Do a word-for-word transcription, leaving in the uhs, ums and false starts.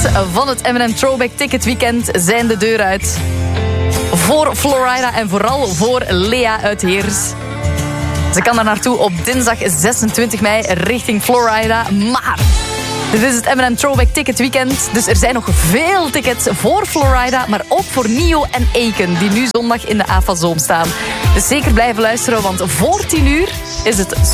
van het M en M Throwback Ticket Weekend zijn de deur uit. Voor Florida en vooral voor Lea uit Heers. Ze kan daar naartoe op dinsdag zesentwintig mei richting Florida. Maar dit is het M en M Throwback Ticket Weekend. Dus er zijn nog veel tickets voor Florida, maar ook voor Nio en Aiken, die nu zondag in de A F A Zoom staan. Dus zeker blijven luisteren, want voor tien uur is het